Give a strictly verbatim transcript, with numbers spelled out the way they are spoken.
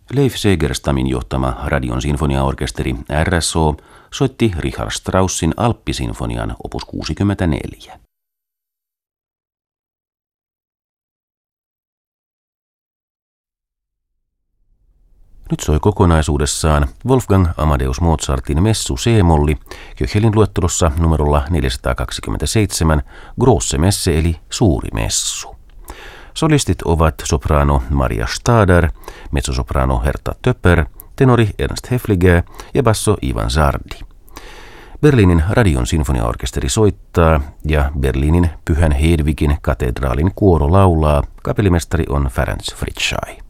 Leif Segerstamin johtama Radion sinfoniaorkesteri R S O soitti Richard Straussin Alppisinfonian opus kuusikymmentäneljä. Nyt soi kokonaisuudessaan Wolfgang Amadeus Mozartin messu C-molli Köchelin luettelossa numerolla neljäsataakaksikymmentäseitsemän Große Messe eli suuri messu. Solistit ovat sopraano Maria Stadler, mezzosopraano Herta Töpper, tenori Ernst Hefliger ja basso Ivan Zardi. Berliinin Radion sinfoniaorkesteri soittaa ja Berliinin Pyhän Hedvigin katedraalin kuoro laulaa. Kapellimestari on Ferenc Fritzschai.